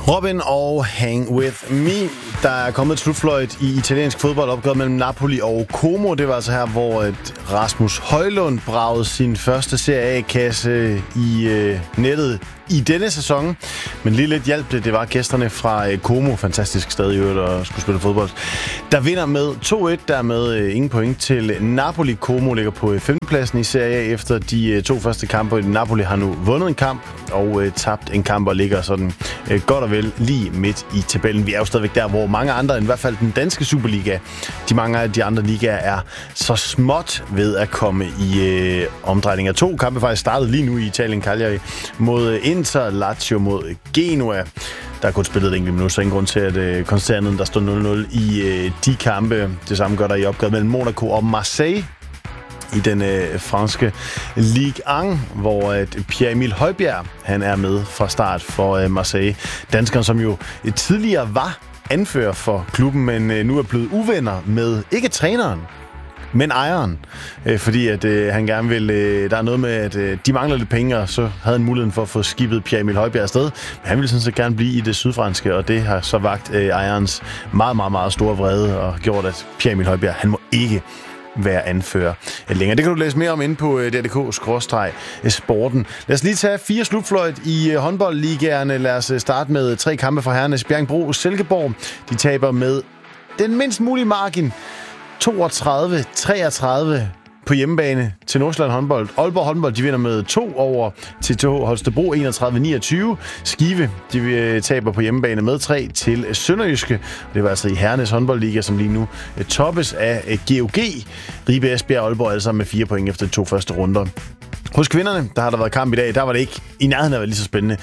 Robin og Hang With Me. Der er kommet et slutfløjt i italiensk fodbold opgået mellem Napoli og Como. Det var altså her, hvor Rasmus Højlund bragede sin første Serie A-kasse i nettet i denne sæson. Men lige lidt hjælp det var gæsterne fra Como, fantastisk stadig at skulle spille fodbold, der vinder med 2-1, dermed ingen point til Napoli. Como ligger på 5. pladsen i Serie A efter de 2 første kampe. Napoli har nu vundet en kamp og tabt en kamp og ligger sådan godt og vel lige midt i tabellen. Vi er jo stadigvæk der, hvor mange andre, end i hvert fald den danske Superliga, mange af de andre ligaer er så småt ved at komme i omdrejninger. 2 kampe faktisk startede lige nu i Italien, Cagliari mod Inter, Lazio mod Genoa. Der er kun spillet et enkelt minut, så ingen grund til at konstatere andet, der stod 0-0 i de kampe. Det samme gør der i opgøret mellem Monaco og Marseille i den franske Ligue 1, hvor Pierre-Emil Højbjerg han er med fra start for Marseille. Danskeren, som jo tidligere var anfører for klubben, men nu er blevet uvenner med ikke træneren, men ejeren, fordi at han gerne vil, der er noget med, at de mangler lidt penge, og så havde han muligheden for at få skibet Pierre-Emil Højbjerg afsted. Men han ville sådan set gerne blive i det sydfranske, og det har så vagt ejerens meget, meget, meget store vrede, og gjort, at Pierre-Emil Højbjerg, han må ikke være anfører længere. Det kan du læse mere om inde på ddk/sporten. Lad os lige tage 4 slutfløjt i håndboldligaerne. Lad os starte med 3 kampe fra herrenes. Bjerringbro Silkeborg, de taber med den mindst mulige margin 32-33 på hjemmebane til Nordsjælland håndbold. Aalborg håndbold, de vinder med 2 over til TH Holstebro 31-29. Skive, de taber på hjemmebane med 3 til Sønderjyske. Det var altså i herrenes håndboldliga, som lige nu toppes af GOG. Ribe, Esbjerg og Aalborg alle sammen med 4 point efter de 2 første runder. Hos kvinderne, der har der været kamp i dag, der var det ikke i nærheden af at være lige så spændende.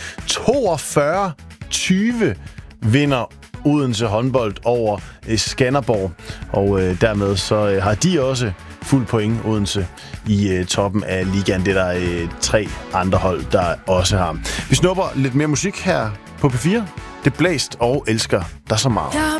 42-20 vinder Odense håndbold over Skanderborg, og dermed så har de også fuld point Odense i toppen af ligaen. Det er der 3 andre hold, der også har. Vi snupper lidt mere musik her på P4. Det blæst og elsker dig så meget. Jeg